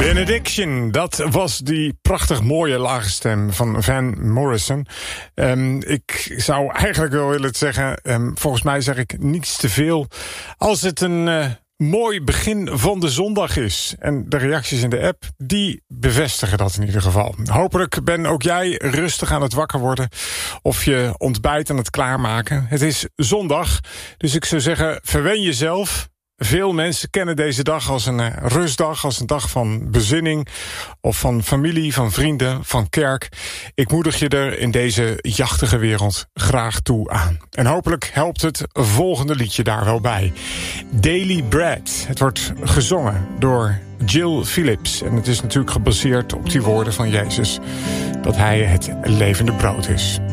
Benediction, dat was die prachtig mooie lage stem van Van Morrison. Ik zou eigenlijk wel willen zeggen, volgens mij zeg ik niets te veel als het een mooi begin van de zondag is. En de reacties in de app, die bevestigen dat in ieder geval. Hopelijk ben ook jij rustig aan het wakker worden of je ontbijt aan het klaarmaken. Het is zondag, dus ik zou zeggen, verwen jezelf. Veel mensen kennen deze dag als een rustdag, als een dag van bezinning of van familie, van vrienden, van kerk. Ik moedig je er in deze jachtige wereld graag toe aan. En hopelijk helpt het volgende liedje daar wel bij. Daily Bread. Het wordt gezongen door Jill Phillips. En het is natuurlijk gebaseerd op die woorden van Jezus, dat hij het levende brood is.